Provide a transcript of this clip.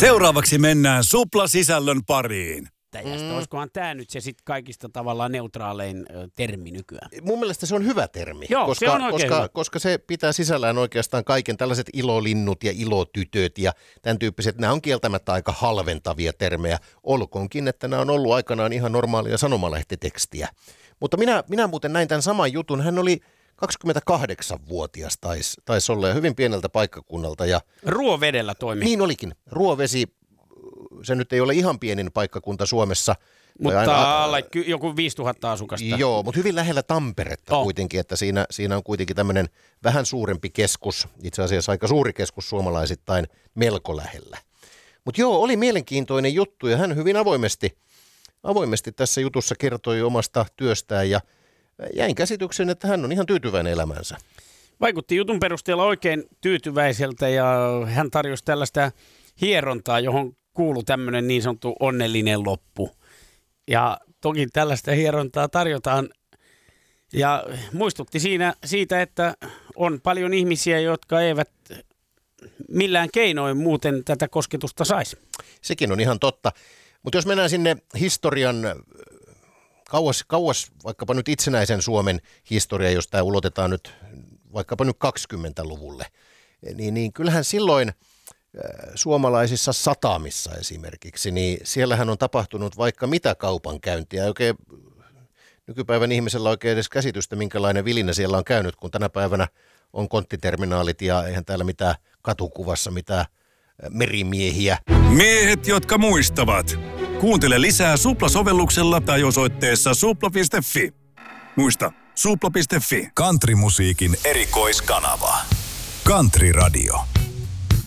Seuraavaksi mennään Supla-sisällön pariin. Olisikohan tämä nyt se sit kaikista tavallaan neutraalein termi nykyään? Mun mielestä se on hyvä termi, Joo, se on oikein hyvä. koska se pitää sisällään oikeastaan kaiken tällaiset ilolinnut ja ilotytöt ja tämän tyyppiset. Nämä on kieltämättä aika halventavia termejä, olkoonkin, että nämä on ollut aikanaan ihan normaalia sanomalehtitekstiä. Mutta minä muuten näin tämän saman jutun. Hän oli 28-vuotias taisi olla ja hyvin pieneltä paikkakunnalta. Ja Ruovedellä toimii. niin olikin. Ruovesi, se nyt ei ole ihan pienin paikkakunta Suomessa. Mutta alle joku 5000 asukasta. Joo, mutta hyvin lähellä Tamperetta kuitenkin, että siinä on kuitenkin tämmöinen vähän suurempi keskus, itse asiassa aika suuri keskus suomalaisittain melko lähellä. Mutta joo, oli mielenkiintoinen juttu ja hän hyvin avoimesti tässä jutussa kertoi omasta työstään ja jäin käsityksen, että hän on ihan tyytyväinen elämänsä. Vaikutti jutun perusteella oikein tyytyväiseltä ja hän tarjosi tällaista hierontaa, johon kuului tämmöinen niin sanottu onnellinen loppu. Ja toki tällaista hierontaa tarjotaan ja muistutti siitä, että on paljon ihmisiä, jotka eivät millään keinoin muuten tätä kosketusta saisi. Sekin on ihan totta. Mutta jos mennään sinne historian kauas vaikkapa nyt itsenäisen Suomen historia, jos tämä ulotetaan nyt vaikkapa nyt 20-luvulle, niin kyllähän silloin suomalaisissa satamissa esimerkiksi, niin siellähän on tapahtunut vaikka mitä kaupankäyntiä. Oikein nykypäivän ihmisellä oikein edes käsitystä, minkälainen vilinä siellä on käynyt, kun tänä päivänä on konttiterminaalit ja eihän täällä mitään katukuvassa mitään merimiehiä. Miehet, jotka muistavat. Kuuntele lisää Supla-sovelluksella tai osoitteessa supla.fi. Muista, supla.fi. Countrymusiikin erikoiskanava. Country Radio.